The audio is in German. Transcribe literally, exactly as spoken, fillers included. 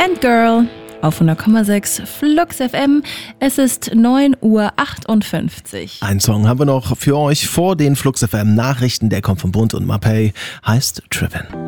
and Girl auf hundert Komma sechs Flux F M. Es ist neun Uhr achtundfünfzig. Ein Song haben wir noch für euch vor den Flux F M Nachrichten. Der kommt von Bund und Mapei, heißt Trippin'.